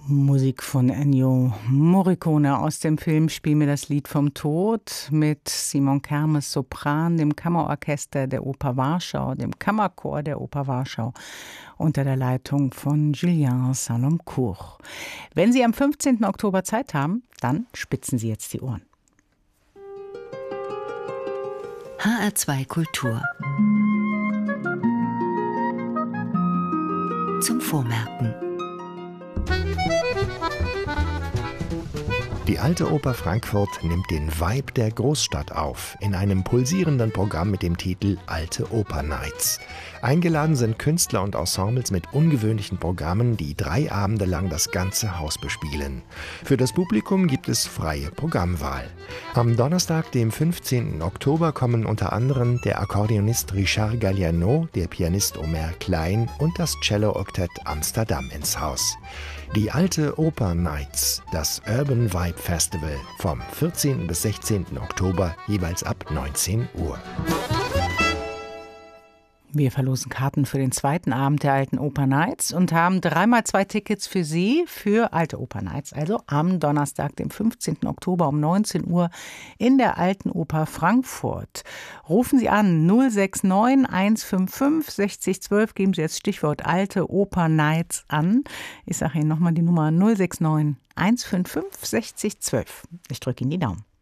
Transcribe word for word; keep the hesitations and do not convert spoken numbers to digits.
Musik von Ennio Morricone aus dem Film Spiel mir das Lied vom Tod mit Simon Kermes Sopran, dem Kammerorchester der Oper Warschau, dem Kammerchor der Oper Warschau unter der Leitung von Julien Salomcourt. Wenn Sie am fünfzehnten Oktober Zeit haben, dann spitzen Sie jetzt die Ohren. H R zwei Kultur zum Vormerken. Die Alte Oper Frankfurt nimmt den Vibe der Großstadt auf, in einem pulsierenden Programm mit dem Titel Alte Oper Nights. Eingeladen sind Künstler und Ensembles mit ungewöhnlichen Programmen, die drei Abende lang das ganze Haus bespielen. Für das Publikum gibt es freie Programmwahl. Am Donnerstag, dem fünfzehnten Oktober, kommen unter anderem der Akkordeonist Richard Galliano, der Pianist Omer Klein und das Cello-Oktett Amsterdam ins Haus. Die Alte Oper Nights, das Urban Vibe Festival, vom vierzehnten bis sechzehnten Oktober, jeweils ab neunzehn Uhr. Wir verlosen Karten für den zweiten Abend der Alten Oper Nights und haben dreimal zwei Tickets für Sie für Alte Oper Nights. Also am Donnerstag, dem fünfzehnten Oktober um neunzehn Uhr in der Alten Oper Frankfurt. Rufen Sie an null sechs neun eins fünf fünf sechzig zwölf. Geben Sie jetzt Stichwort Alte Oper Nights an. Ich sage Ihnen nochmal die Nummer null sechs neun eins fünf fünf sechzig zwölf. Ich drücke Ihnen die Daumen.